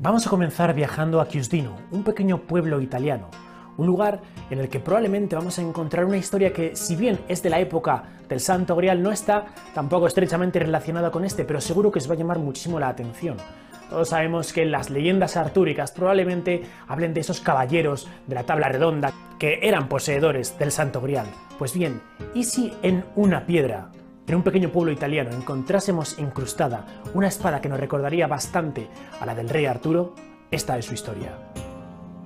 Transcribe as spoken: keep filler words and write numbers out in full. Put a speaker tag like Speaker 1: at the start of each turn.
Speaker 1: Vamos a comenzar viajando a Chiusdino, un pequeño pueblo italiano, un lugar en el que probablemente vamos a encontrar una historia que, si bien es de la época del Santo Grial, no está tampoco estrechamente relacionada con este, pero seguro que os va a llamar muchísimo la atención. Todos sabemos que las leyendas artúricas probablemente hablen de esos caballeros de la tabla redonda que eran poseedores del Santo Grial. Pues bien, ¿y si en una piedra, en un pequeño pueblo italiano, encontrásemos incrustada una espada que nos recordaría bastante a la del rey Arturo? Esta es su historia.